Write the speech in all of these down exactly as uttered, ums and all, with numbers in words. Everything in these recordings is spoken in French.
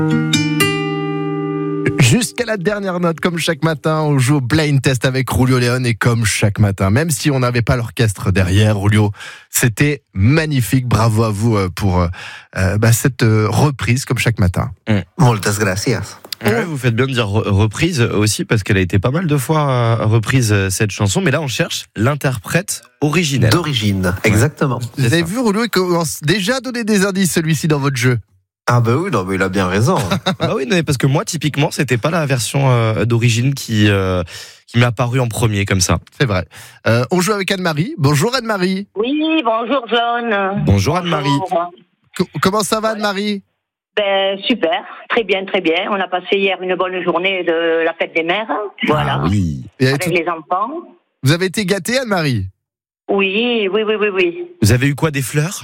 Jusqu'à la dernière note, comme chaque matin, on joue au blind test avec Julio León et comme chaque matin, même si on n'avait pas l'orchestre derrière, Julio, c'était magnifique. Bravo à vous pour euh, bah, cette reprise comme chaque matin. Mm. Moltes gracias. Ouais, vous faites bien de dire reprise aussi parce qu'elle a été pas mal de fois reprise cette chanson, mais là on cherche l'interprète originel. D'origine, exactement. Vous avez vu, Julio, il commence déjà à donner des indices celui-ci dans votre jeu. Ah bah oui, non, mais il a bien raison. Bah oui, non, parce que moi typiquement c'était pas la version euh, d'origine qui euh, qui m'est apparue en premier comme ça. C'est vrai. Euh, on joue avec Anne-Marie. Bonjour Anne-Marie. Oui, bonjour John. Bonjour Anne-Marie. Bonjour. Co- comment ça va Anne-Marie? Ben super, très bien, très bien. On a passé hier une bonne journée de la fête des mères, voilà, Ah oui. Et avec tout- les enfants. Vous avez été gâtée Anne-Marie? Oui, oui, oui, oui, oui. Vous avez eu quoi, des fleurs?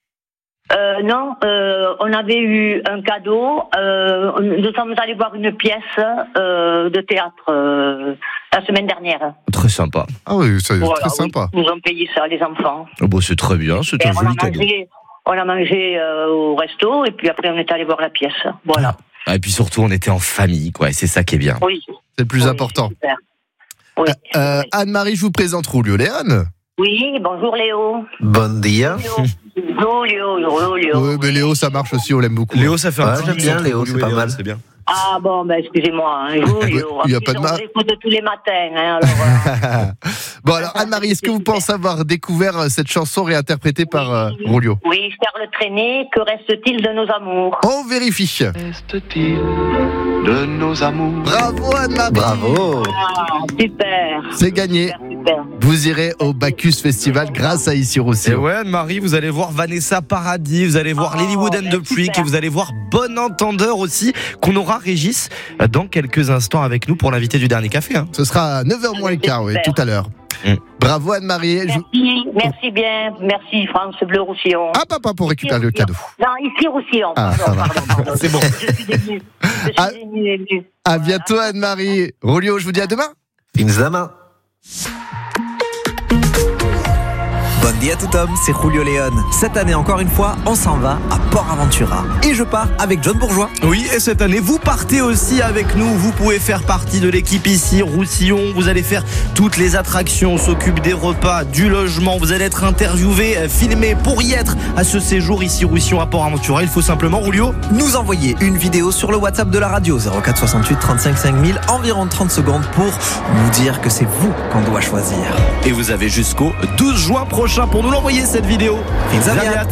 Euh, non, euh, on avait eu un cadeau. Euh, nous sommes allés voir une pièce euh, de théâtre euh, la semaine dernière. Très sympa. Ah oui, c'est Voilà, très sympa. oui. Ils nous ont payé ça, les enfants. Oh, bon, c'est très bien, c'est Et un on a joli cadeau. mangé, on a mangé euh, au resto et puis après on est allé voir la pièce. Voilà. Ah, et puis surtout on était en famille, quoi, et c'est ça qui est bien. Oui. C'est le plus Oui, important. Super. Oui. Euh, Anne-Marie, je vous présente Julio León. Oui, bonjour Léo. Bon dia. Léo, Léo, Léo, Léo. Oui, mais Léo, ça marche aussi, on l'aime beaucoup. Léo, ça fait un Ouais, petit j'aime mix bien entre Léo, Julio c'est pas et Léon, mal. C'est bien. Ah bon, ben excusez-moi, hein, Julio. Il y a pas de ma... mal. On écoute tous les matins, hein, alors. Euh... Bon, alors Anne-Marie, est-ce que vous pensez avoir découvert cette chanson réinterprétée par euh, Julio? Oui, Charles Trenet, que reste-t-il de nos amours? On vérifie. Reste-t-il de nos amours? Bravo Anne-Marie. Bravo. Ah, super. C'est gagné. Super, super. Vous irez au Bacchus Festival grâce à Ici Et Roussillon. ouais, Anne-Marie, vous allez voir Vanessa Paradis, vous allez voir Oh, Lilywood and ben, the Freak, super. et vous allez voir Bon Entendeur aussi, qu'on aura Régis dans quelques instants avec nous pour l'invité du dernier café. Hein. Ce sera à neuf heures moins le quart, oui, tout à l'heure. Mm. Bravo Anne-Marie. Je- Merci, merci bien. Merci France Bleu Roussillon. Ah, papa, pour récupérer le cadeau. Non, ici Roussillon. Ah, Pardon, ça va. pardon, pardon. C'est bon. Je suis dévenue. Je suis Ah. dévenue, dévenue. À bientôt Anne-Marie. Julio, je vous dis à demain. Fins demà. Bon dia tout homme, c'est Julio León. Cette année, encore une fois, on s'en va à Port Aventura. Et je pars avec John Bourgeois. Oui, et cette année, vous partez aussi avec nous. Vous pouvez faire partie de l'équipe ici, Roussillon. Vous allez faire toutes les attractions. On s'occupe des repas, du logement. Vous allez être interviewé, euh, filmé pour y être à ce séjour ici, Roussillon, à Port Aventura. Il faut simplement, Julio, Nous envoyer une vidéo sur le WhatsApp de la radio zéro quatre soixante-huit trente-cinq cinq mille, environ trente secondes pour nous dire que c'est vous qu'on doit choisir. et vous avez jusqu'au douze juin prochain pour nous l'envoyer cette vidéo. Fins aviat.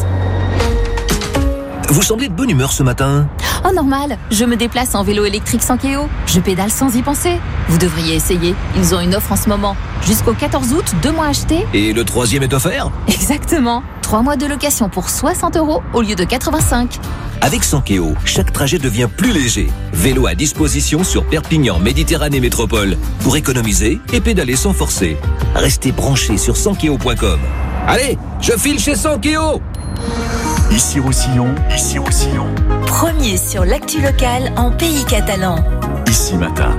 Vous semblez de bonne humeur ce matin. Oh normal, je me déplace en vélo électrique sans Kéo. Je pédale sans y penser. Vous devriez essayer. Ils ont une offre en ce moment. Jusqu'au quatorze août, deux mois achetés. Et le troisième est offert. Exactement. Trois mois de location pour soixante euros au lieu de quatre-vingt-cinq. Avec Sankeo, chaque trajet devient plus léger. Vélo à disposition sur Perpignan Méditerranée Métropole pour économiser et pédaler sans forcer. Restez branchés sur sankeo point com. Allez, je file chez Sankeo. Ici Roussillon, ici Roussillon, Premier sur l'actu locale en pays catalan. ici matin.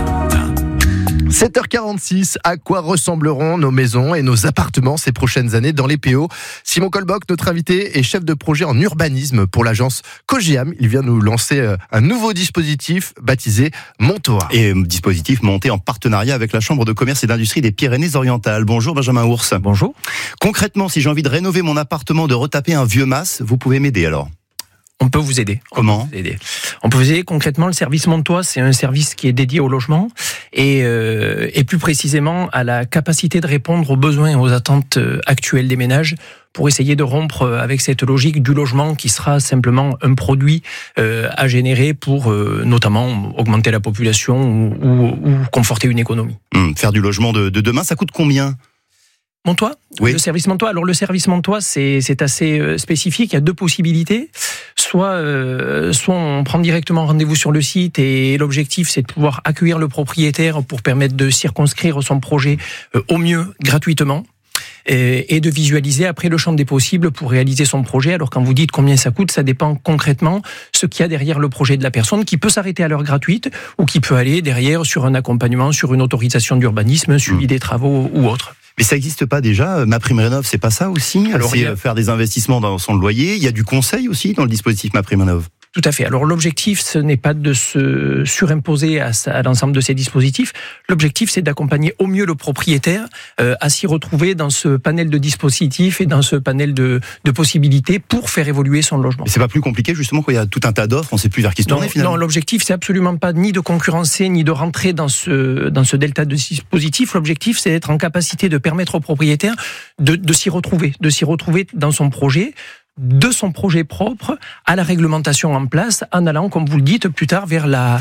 sept heures quarante-six, à quoi ressembleront nos maisons et nos appartements ces prochaines années dans les P O? Simon Colboc, notre invité, est chef de projet en urbanisme pour l'agence Cogeam. Il vient nous lancer un nouveau dispositif baptisé Montoa. Et euh, dispositif monté en partenariat avec la Chambre de commerce et d'industrie des Pyrénées-Orientales. Bonjour Benjamin Ours. Bonjour. Concrètement, si j'ai envie de rénover mon appartement, de retaper un vieux mas, vous pouvez m'aider alors? On peut vous aider. Comment? On peut vous aider. On peut vous aider concrètement. Le service Montois, c'est un service qui est dédié au logement et, euh, et plus précisément à la capacité de répondre aux besoins et aux attentes actuelles des ménages pour essayer de rompre avec cette logique du logement qui sera simplement un produit euh, à générer pour euh, notamment augmenter la population ou, ou, ou conforter une économie. Hum, Faire du logement de, de demain, ça coûte combien? Montois, Oui. le service Montois. Alors le service Montois, c'est c'est assez euh, spécifique. Il y a deux possibilités. Soit euh, soit on prend directement rendez-vous sur le site et l'objectif c'est de pouvoir accueillir le propriétaire pour permettre de circonscrire son projet euh, au mieux gratuitement. Et, et de visualiser après le champ des possibles pour réaliser son projet. Alors quand vous dites combien ça coûte, ça dépend concrètement ce qu'il y a derrière le projet de la personne, qui peut s'arrêter à l'heure gratuite ou qui peut aller derrière sur un accompagnement, sur une autorisation d'urbanisme, un suivi Mmh. des travaux ou autre. Mais ça n'existe pas déjà? Ma prime rénov, c'est pas ça aussi? Alors, C'est il y a- faire des investissements dans son loyer. Il y a du conseil aussi dans le dispositif Ma prime rénov. Tout à fait. Alors l'objectif, ce n'est pas de se surimposer à, à l'ensemble de ces dispositifs. L'objectif, c'est d'accompagner au mieux le propriétaire euh, à s'y retrouver dans ce panel de dispositifs et dans ce panel de, de possibilités pour faire évoluer son logement. Et c'est pas plus compliqué justement quand il y a tout un tas d'offres, on sait plus vers qui se tourner non, finalement. Non, l'objectif, c'est absolument pas ni de concurrencer ni de rentrer dans ce dans ce delta de dispositifs. L'objectif, c'est d'être en capacité de permettre au propriétaire de, de s'y retrouver, de s'y retrouver dans son projet, de son projet propre à la réglementation en place, en allant, comme vous le dites, plus tard vers la,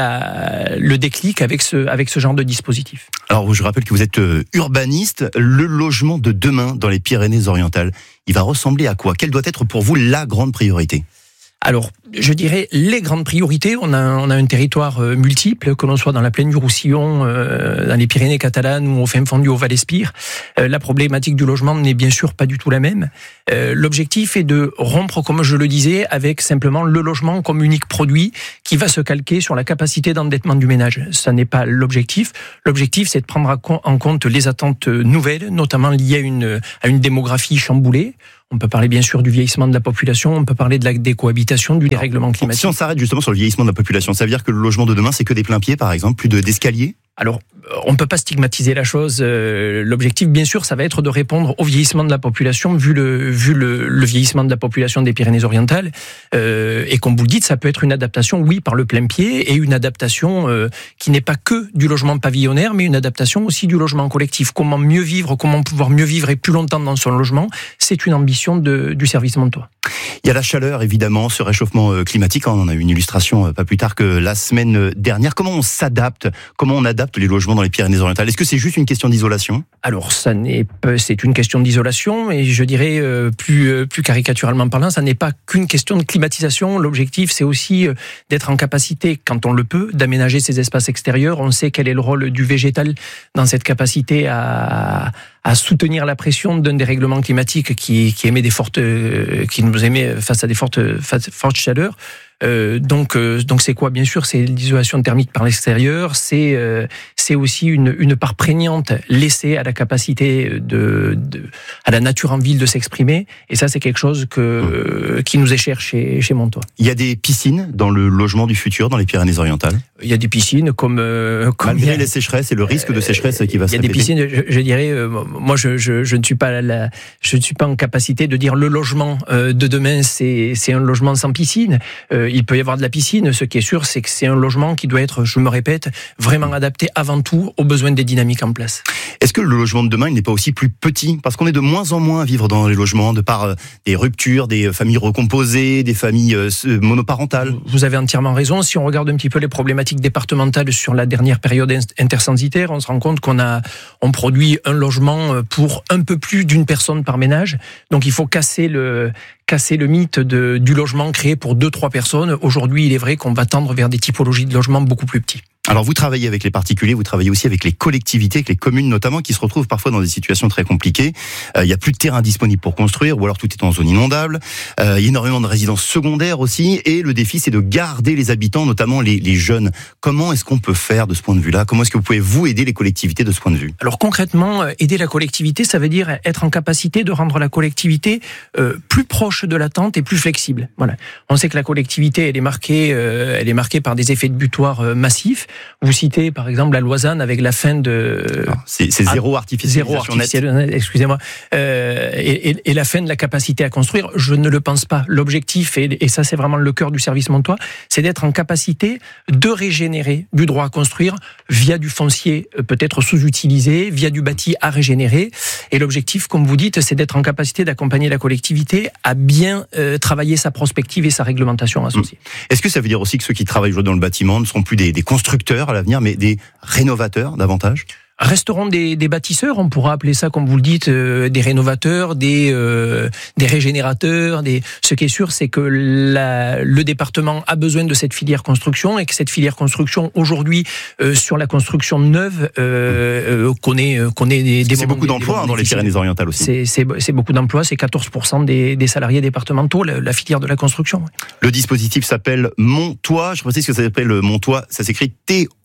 la, le déclic avec ce, avec ce genre de dispositif. Alors, je rappelle que vous êtes urbaniste. Le logement de demain dans les Pyrénées-Orientales, il va ressembler à quoi ? Quelle doit être pour vous la grande priorité ? Alors, je dirais les grandes priorités. On a, on a un territoire euh, multiple, que l'on soit dans la plaine du Roussillon, euh, dans les Pyrénées catalanes ou au fin fond du Haut-Val-Espire. Euh, la problématique du logement n'est bien sûr pas du tout la même. Euh, l'objectif est de rompre, comme je le disais, avec simplement le logement comme unique produit qui va se calquer sur la capacité d'endettement du ménage. Ça n'est pas l'objectif. L'objectif, c'est de prendre en compte les attentes nouvelles, notamment liées à une, à une démographie chamboulée. On peut parler bien sûr du vieillissement de la population, on peut parler de la décohabitation, du dérèglement climatique. Si on s'arrête justement sur le vieillissement de la population, ça veut dire que le logement de demain, c'est que des plain-pieds par exemple, plus de, d'escaliers ? Alors, on ne peut pas stigmatiser la chose. L'objectif, bien sûr, ça va être de répondre au vieillissement de la population, vu le, vu le, le vieillissement de la population des Pyrénées-Orientales. Euh, et comme vous le dites, ça peut être une adaptation, oui, par le plein pied, et une adaptation euh, qui n'est pas que du logement pavillonnaire, mais une adaptation aussi du logement collectif. Comment mieux vivre, comment pouvoir mieux vivre et plus longtemps dans son logement, c'est une ambition de, du service Montois. Il y a la chaleur, évidemment, ce réchauffement climatique. On en a eu une illustration pas plus tard que la semaine dernière. Comment on s'adapte ? Comment on adapte les logements dans les Pyrénées-Orientales ? Est-ce que c'est juste une question d'isolation ? Alors, ça n'est pas, c'est une question d'isolation, et je dirais euh, plus euh, plus caricaturalement parlant, ça n'est pas qu'une question de climatisation. L'objectif, c'est aussi euh, d'être en capacité, quand on le peut, d'aménager ces espaces extérieurs. On sait quel est le rôle du végétal dans cette capacité à à soutenir la pression d'un dérèglement climatique qui, qui émet des fortes, qui nous émet face à des fortes, fortes chaleurs. Euh, donc, euh, donc c'est quoi ? Bien sûr, c'est l'isolation thermique par l'extérieur. C'est, euh, c'est aussi une, une part prégnante laissée à la capacité de, de, à la nature en ville de s'exprimer. Et ça, c'est quelque chose que euh, qui nous est cher chez, chez Montois. Il y a des piscines dans le logement du futur dans les Pyrénées-Orientales. Il y a des piscines comme, euh, comme malgré a, les sécheresses et le risque de sécheresse qui va se répéter. Il y a des piscines. Je, je dirais, euh, moi, je, je, je ne suis pas la, je ne suis pas en capacité de dire le logement euh, de demain, c'est, c'est un logement sans piscine. Euh, Il peut y avoir de la piscine. Ce qui est sûr, c'est que c'est un logement qui doit être, je me répète, vraiment adapté avant tout aux besoins des dynamiques en place. Est-ce que le logement de demain, il n'est pas aussi plus petit ? Parce qu'on est de moins en moins à vivre dans les logements, de par des ruptures, des familles recomposées, des familles monoparentales. Vous avez entièrement raison. Si on regarde un petit peu les problématiques départementales sur la dernière période intercensitaire, on se rend compte qu'on a, on produit un logement pour un peu plus d'une personne par ménage. Donc il faut casser le casser le mythe de, du logement créé pour deux, trois personnes. Aujourd'hui, il est vrai qu'on va tendre vers des typologies de logements beaucoup plus petits. Alors vous travaillez avec les particuliers, vous travaillez aussi avec les collectivités, avec les communes notamment, qui se retrouvent parfois dans des situations très compliquées. Euh, il y a plus de terrain disponible pour construire, ou alors tout est en zone inondable. Euh, il y a énormément de résidences secondaires aussi, et le défi c'est de garder les habitants, notamment les, les jeunes. Comment est-ce qu'on peut faire de ce point de vue-là ? Comment est-ce que vous pouvez vous aider les collectivités de ce point de vue ? Alors concrètement, aider la collectivité, ça veut dire être en capacité de rendre la collectivité euh, plus proche de l'attente et plus flexible. Voilà. On sait que la collectivité, elle est marquée, euh, elle est marquée par des effets de butoir euh, massifs. Vous citez par exemple la Lausanne avec la fin de... Non, c'est, c'est zéro artificialisation zéro artificialisation, excusez-moi. Euh, et, et, et la fin de la capacité à construire, je ne le pense pas. L'objectif, et, et ça c'est vraiment le cœur du service Montois, c'est d'être en capacité de régénérer du droit à construire via du foncier peut-être sous-utilisé, via du bâti à régénérer. Et l'objectif, comme vous dites, c'est d'être en capacité d'accompagner la collectivité à bien euh, travailler sa prospective et sa réglementation associée. Est-ce que ça veut dire aussi que ceux qui travaillent dans le bâtiment ne seront plus des, des constructeurs à l'avenir, mais des rénovateurs davantage ? Resteront des, des bâtisseurs, on pourra appeler ça, comme vous le dites, euh, des rénovateurs, des euh, des régénérateurs. Des... Ce qui est sûr, c'est que la, le département a besoin de cette filière construction et que cette filière construction, aujourd'hui, euh, sur la construction neuve, euh, euh, connaît, euh, connaît des, des c'est beaucoup des, d'emplois des hein, dans les Pyrénées-Orientales aussi. C'est, c'est, c'est beaucoup d'emplois, c'est quatorze pour cent des, des salariés départementaux, la, la filière de la construction. Le dispositif s'appelle Montois. Je précise que ça s'appelle Montois, ça s'écrit T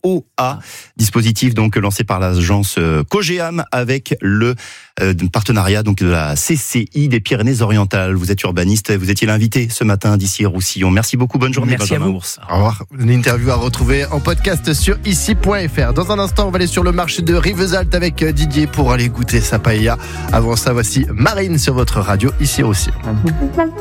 O A. Dispositif donc lancé par l'agence Cogeam avec le euh, partenariat donc de la C C I des Pyrénées-Orientales. Vous êtes urbaniste, vous étiez l'invité ce matin d'ici Roussillon. Merci beaucoup, bonne journée. Merci Benjamin à vous. Ours. Au revoir. Une interview à retrouver en podcast sur ici point f r. Dans un instant, on va aller sur le marché de Rivesaltes avec Didier pour aller goûter sa paella. Avant ça, voici Marine sur votre radio ici aussi.